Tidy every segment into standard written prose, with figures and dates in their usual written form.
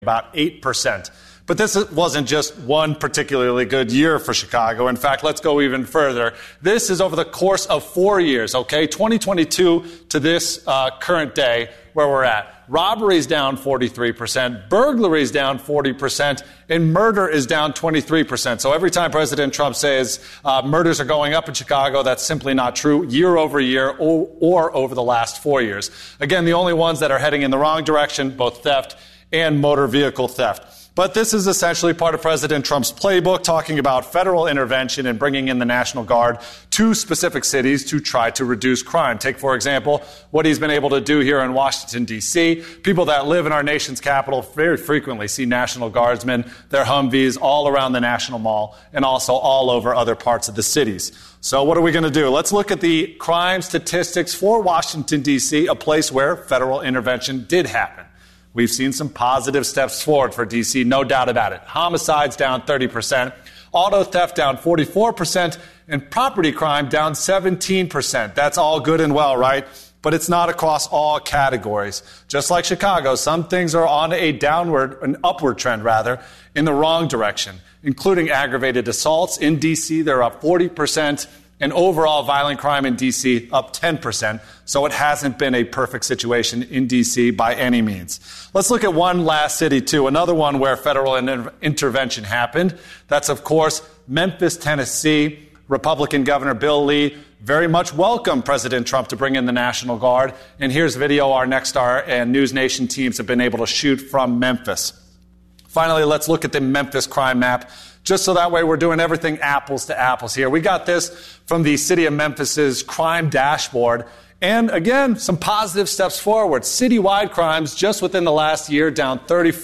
about 8%. But this wasn't just one particularly good year for Chicago. In fact, let's go even further. This is over the course of 4 years, okay? 2022 to this current day where we're at. Robbery is down 43%, burglary is down 40%, and murder is down 23%. So every time President Trump says murders are going up in Chicago, that's simply not true year over year or over the last 4 years. Again, the only ones that are heading in the wrong direction, both theft and motor vehicle theft. But this is essentially part of President Trump's playbook, talking about federal intervention and bringing in the National Guard to specific cities to try to reduce crime. Take, for example, what he's been able to do here in Washington, D.C. People that live in our nation's capital very frequently see National Guardsmen, their Humvees, all around the National Mall and also all over other parts of the cities. So what are we going to do? Let's look at the crime statistics for Washington, D.C., a place where federal intervention did happen. We've seen some positive steps forward for D.C., no doubt about it. Homicides down 30%, auto theft down 44%, and property crime down 17%. That's all good and well, right? But it's not across all categories. Just like Chicago, some things are on an upward trend, in the wrong direction, including aggravated assaults. In D.C., they're up 40%. And overall violent crime in D.C. up 10%. So it hasn't been a perfect situation in D.C. by any means. Let's look at one last city, too, another one where federal intervention happened. That's, of course, Memphis, Tennessee. Republican Governor Bill Lee very much welcomed President Trump to bring in the National Guard. And here's video our Nexstar and News Nation teams have been able to shoot from Memphis. Finally, let's look at the Memphis crime map, just so that way we're doing everything apples to apples here. We got this from the city of Memphis's crime dashboard. And again, some positive steps forward. Citywide crimes just within the last year down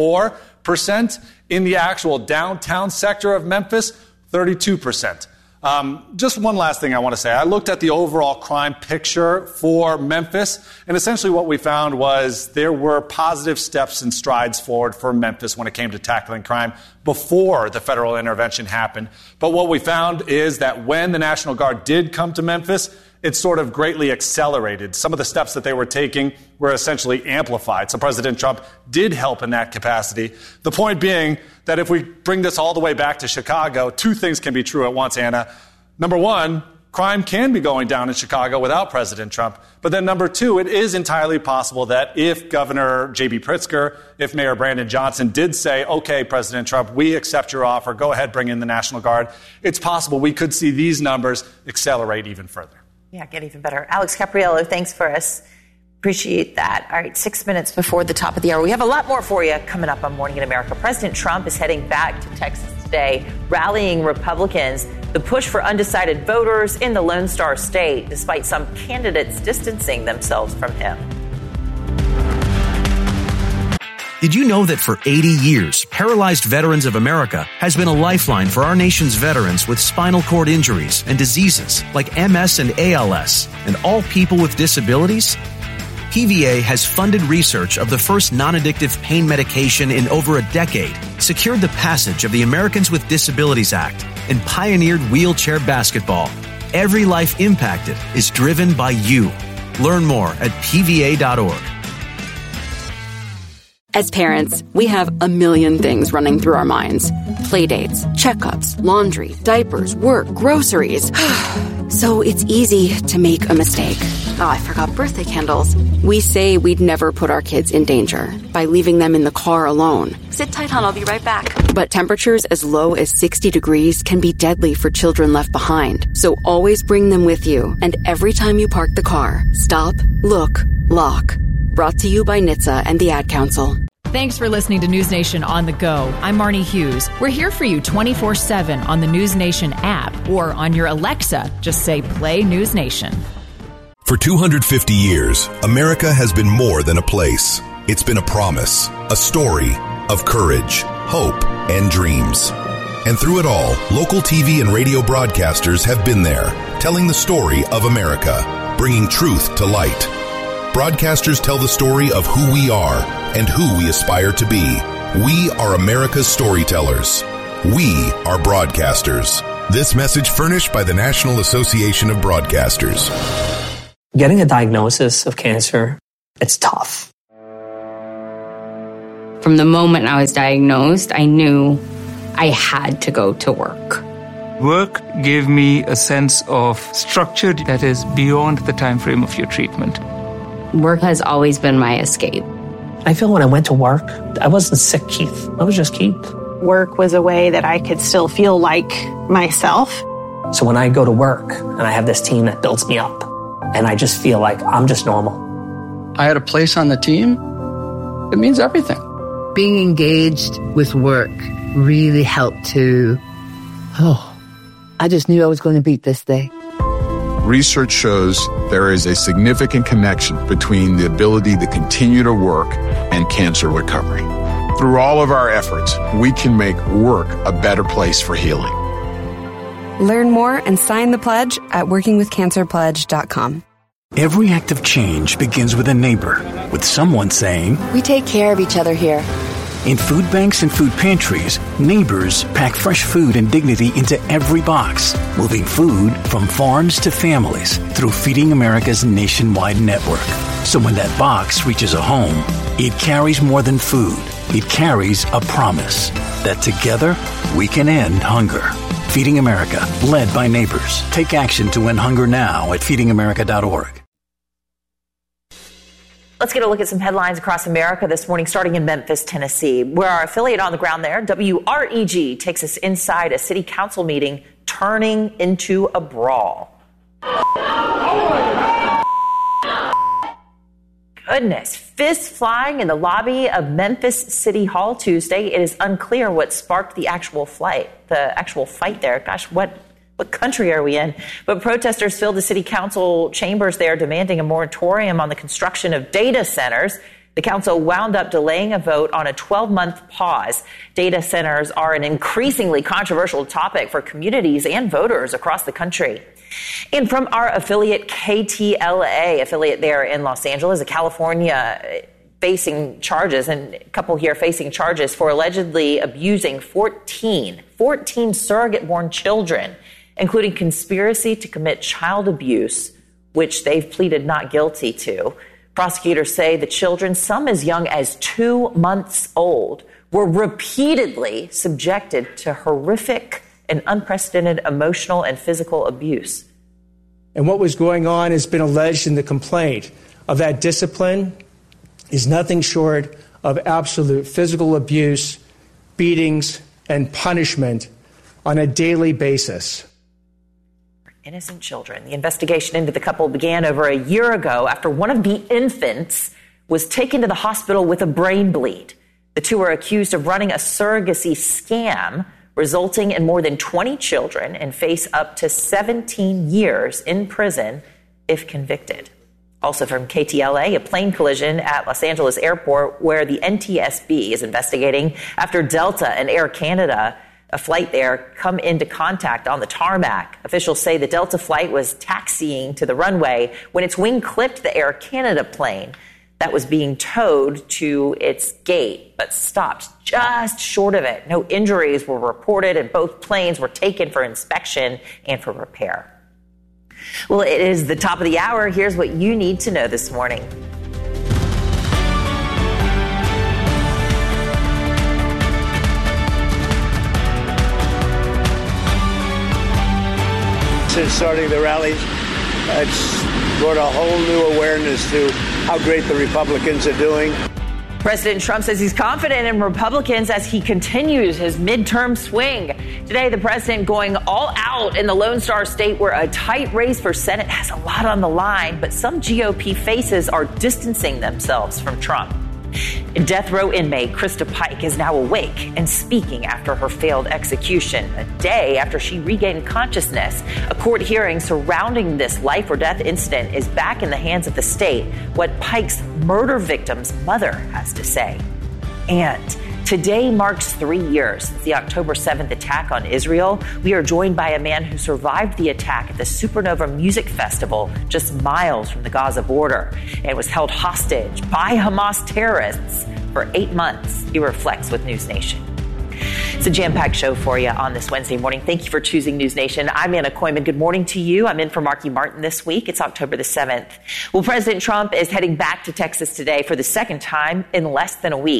34%. In the actual downtown sector of Memphis, 32%. Just one last thing I want to say. I looked at the overall crime picture for Memphis, and essentially what we found was there were positive steps and strides forward for Memphis when it came to tackling crime before the federal intervention happened. But what we found is that when the National Guard did come to Memphis, it sort of greatly accelerated. Some of the steps that they were taking were essentially amplified. So President Trump did help in that capacity. The point being that if we bring this all the way back to Chicago, two things can be true at once, Anna. Number one, crime can be going down in Chicago without President Trump. But then number two, it is entirely possible that if Governor J.B. Pritzker, if Mayor Brandon Johnson did say, okay, President Trump, we accept your offer, go ahead, bring in the National Guard, it's possible we could see these numbers accelerate even further. Yeah, get even better. Alex Capriello, thanks for us. Appreciate that. All right, 6 minutes before the top of the hour. We have a lot more for you coming up on Morning in America. President Trump is heading back to Texas today, rallying Republicans. The push for undecided voters in the Lone Star State, despite some candidates distancing themselves from him. Did you know that for 80 years, Paralyzed Veterans of America has been a lifeline for our nation's veterans with spinal cord injuries and diseases like MS and ALS, and all people with disabilities? PVA has funded research of the first non-addictive pain medication in over a decade, secured the passage of the Americans with Disabilities Act, and pioneered wheelchair basketball. Every life impacted is driven by you. Learn more at pva.org. As parents, we have a million things running through our minds. Playdates, checkups, laundry, diapers, work, groceries. So it's easy to make a mistake. Oh, I forgot birthday candles. We say we'd never put our kids in danger by leaving them in the car alone. Sit tight, hon, I'll be right back. But temperatures as low as 60 degrees can be deadly for children left behind. So always bring them with you. And every time you park the car, stop, look, lock. Brought to you by NHTSA and the Ad Council. Thanks for listening to News Nation on the go. I'm Marnie Hughes. We're here for you 24/7 on the News Nation app or on your Alexa. Just say play News Nation. For 250 years, America has been more than a place. It's been a promise, a story of courage, hope, and dreams. And through it all, local TV and radio broadcasters have been there, telling the story of America, bringing truth to light. Broadcasters tell the story of who we are and who we aspire to be. We are America's storytellers. We are broadcasters. This message furnished by the National Association of Broadcasters. Getting a diagnosis of cancer, it's tough. From the moment I was diagnosed, I knew I had to go to work. Work gave me a sense of structure that is beyond the time frame of your treatment. Work has always been my escape. I feel when I went to work, I wasn't sick Keith. I was just Keith. Work was a way that I could still feel like myself. So when I go to work and I have this team that builds me up, and I just feel like I'm just normal. I had a place on the team. It means everything. Being engaged with work really helped to, I just knew I was going to beat this day. Research shows there is a significant connection between the ability to continue to work and cancer recovery. Through all of our efforts, we can make work a better place for healing. Learn more and sign the pledge at workingwithcancerpledge.com. Every act of change begins with a neighbor, with someone saying, "We take care of each other here." In food banks and food pantries, neighbors pack fresh food and dignity into every box, moving food from farms to families through Feeding America's nationwide network. So when that box reaches a home, it carries more than food. It carries a promise that together we can end hunger. Feeding America, led by neighbors. Take action to end hunger now at feedingamerica.org. Let's get a look at some headlines across America this morning, starting in Memphis, Tennessee, where our affiliate on the ground there, WREG, takes us inside a city council meeting turning into a brawl. Goodness, fists flying in the lobby of Memphis City Hall Tuesday. It is unclear what sparked the actual fight there. Gosh, what country are we in? But protesters filled the city council chambers there, demanding a moratorium on the construction of data centers. The council wound up delaying a vote on a 12-month pause. Data centers are an increasingly controversial topic for communities and voters across the country. And from our affiliate KTLA, affiliate there in Los Angeles, California, facing charges, and a couple here facing charges for allegedly abusing 14 surrogate-born children, including conspiracy to commit child abuse, which they've pleaded not guilty to. Prosecutors say the children, some as young as 2 months old, were repeatedly subjected to horrific and unprecedented emotional and physical abuse. And what was going on has been alleged in the complaint of that discipline is nothing short of absolute physical abuse, beatings, and punishment on a daily basis. Innocent children. The investigation into the couple began over a year ago after one of the infants was taken to the hospital with a brain bleed. The two are accused of running a surrogacy scam, resulting in more than 20 children, and face up to 17 years in prison if convicted. Also from KTLA, a plane collision at Los Angeles Airport where the NTSB is investigating after Delta and Air Canada, a flight there, come into contact on the tarmac. Officials say the Delta flight was taxiing to the runway when its wing clipped the Air Canada plane that was being towed to its gate, but stopped just short of it. No injuries were reported, and both planes were taken for inspection and for repair. Well, it is the top of the hour. Here's what you need to know this morning. Since starting the rally, it's brought a whole new awareness to how great the Republicans are doing. President Trump says he's confident in Republicans as he continues his midterm swing. Today, the president going all out in the Lone Star State where a tight race for Senate has a lot on the line, but some GOP faces are distancing themselves from Trump. Death row inmate Krista Pike is now awake and speaking after her failed execution, a day after she regained consciousness. A court hearing surrounding this life or death incident is back in the hands of the state. What Pike's murder victim's mother has to say. And today marks 3 years since the October 7th attack on Israel. We are joined by a man who survived the attack at the Supernova Music Festival just miles from the Gaza border and was held hostage by Hamas terrorists for 8 months. He reflects with News Nation. It's a jam-packed show for you on this Wednesday morning. Thank you for choosing News Nation. I'm Anna Koyman. Good morning to you. I'm in for Marky Martin this week. It's October the 7th. Well, President Trump is heading back to Texas today for the second time in less than a week.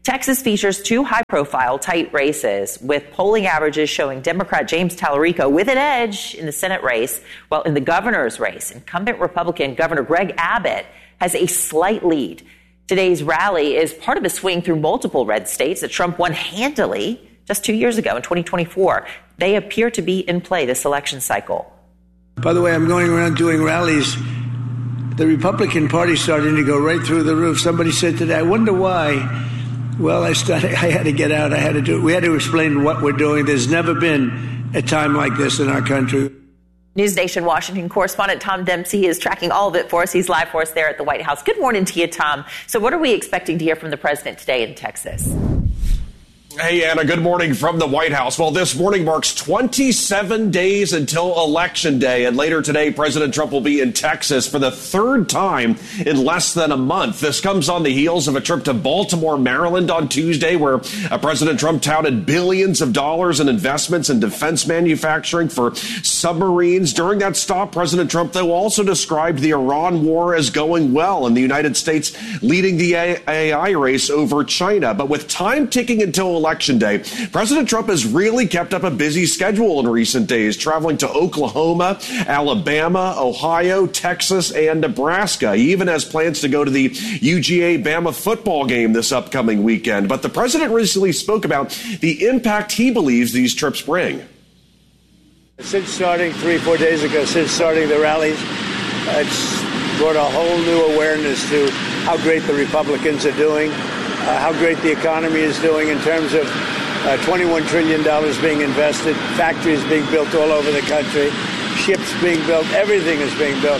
Texas features two high-profile tight races, with polling averages showing Democrat James Tallarico with an edge in the Senate race, while in the governor's race, incumbent Republican Governor Greg Abbott has a slight lead. Today's rally is part of a swing through multiple red states that Trump won handily just 2 years ago in 2024. They appear to be in play this election cycle. By the way, I'm going around doing rallies. The Republican Party's starting to go right through the roof. Somebody said today, I wonder why. Well, I had to get out. We had to explain what we're doing. There's never been a time like this in our country. News Nation Washington correspondent Tom Dempsey is tracking all of it for us. He's live for us there at the White House. Good morning to you, Tom. So what are we expecting to hear from the president today in Texas? Hey, Anna, good morning from the White House. Well, this morning marks 27 days until Election Day, and later today, President Trump will be in Texas for the third time in less than a month. This comes on the heels of a trip to Baltimore, Maryland on Tuesday, where President Trump touted billions of dollars in investments in defense manufacturing for submarines. During that stop, President Trump, though, also described the Iran war as going well and the United States leading the AI race over China. But with time ticking until Election Day, President Trump has really kept up a busy schedule in recent days, traveling to Oklahoma, Alabama, Ohio, Texas, and Nebraska. He even has plans to go to the UGA-Bama football game this upcoming weekend. But the president recently spoke about the impact he believes these trips bring. Since starting 3-4 days ago, since starting the rallies, it's brought a whole new awareness to how great the Republicans are doing, how great the economy is doing in terms of $21 trillion being invested, factories being built all over the country, ships being built, everything is being built.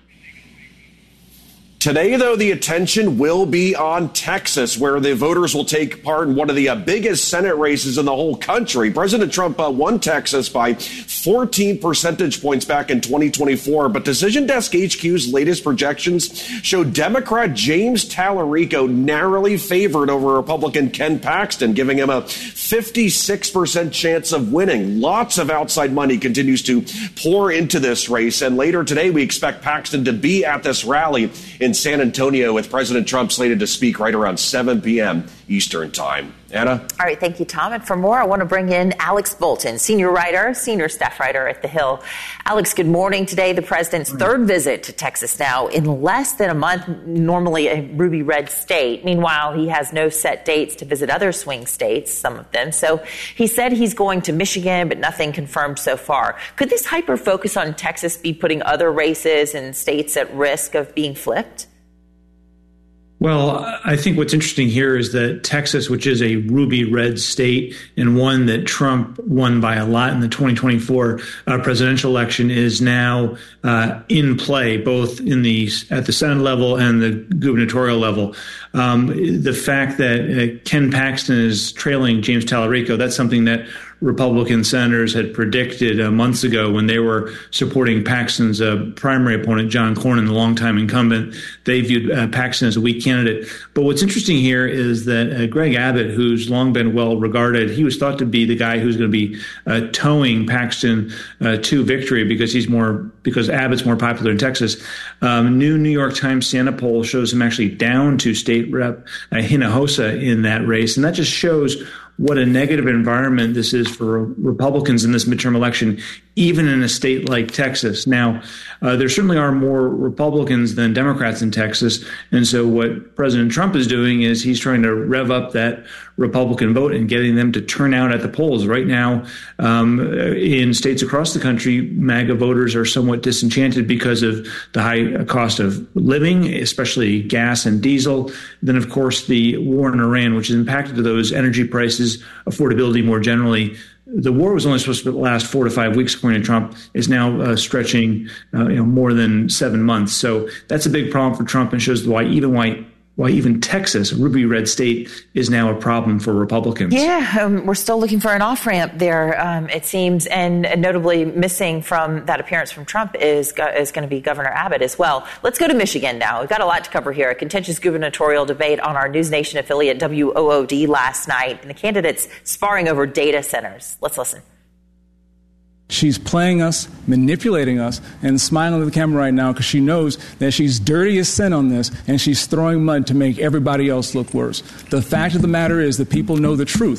Today, though, the attention will be on Texas, where the voters will take part in one of the biggest Senate races in the whole country. President Trump won Texas by 14 percentage points back in 2024, but Decision Desk HQ's latest projections show Democrat James Tallarico narrowly favored over Republican Ken Paxton, giving him a 56% chance of winning. Lots of outside money continues to pour into this race, and later today we expect Paxton to be at this rally in San Antonio, with President Trump slated to speak right around 7 p.m. Eastern time. Anna? All right, thank you, Tom. And for more, I want to bring in Alex Bolton, senior staff writer at The Hill. Alex, good morning. Today, the president's third visit to Texas now in less than a month, normally a ruby red state. Meanwhile, he has no set dates to visit other swing states, some of them. So he said he's going to Michigan, but nothing confirmed so far. Could this hyper focus on Texas be putting other races and states at risk of being flipped? Well, I think what's interesting here is that Texas, which is a ruby red state and one that Trump won by a lot in the 2024 presidential election, is now in play, both at the Senate level and the gubernatorial level. The fact that Ken Paxton is trailing James Tallarico, that's something that Republican senators had predicted months ago when they were supporting Paxton's primary opponent, John Cornyn, the longtime incumbent. They viewed Paxton as a weak candidate. But what's interesting here is that Greg Abbott, who's long been well regarded, he was thought to be the guy who's going to be towing Paxton to victory because Abbott's more popular in Texas. New New York Times Santa poll shows him actually down to State Rep Hinojosa in that race. And that just shows what a negative environment this is for Republicans in this midterm election, even in a state like Texas. Now, there certainly are more Republicans than Democrats in Texas. And so what President Trump is doing is he's trying to rev up that Republican vote and getting them to turn out at the polls. Right now, in states across the country, MAGA voters are somewhat disenchanted because of the high cost of living, especially gas and diesel. Then, of course, the war in Iran, which has impacted those energy prices, affordability more generally. The war was only supposed to last 4 to 5 weeks, according to Trump, is now stretching more than 7 months. So that's a big problem for Trump and shows why even Texas, a ruby red state, is now a problem for Republicans. Yeah, we're still looking for an off-ramp there, it seems. And notably missing from that appearance from Trump is going to be Governor Abbott as well. Let's go to Michigan now. We've got a lot to cover here. A contentious gubernatorial debate on our News Nation affiliate WOOD last night, and the candidates sparring over data centers. Let's listen. She's playing us, manipulating us, and smiling at the camera right now because she knows that she's dirty as sin on this, and she's throwing mud to make everybody else look worse. The fact of the matter is that people know the truth.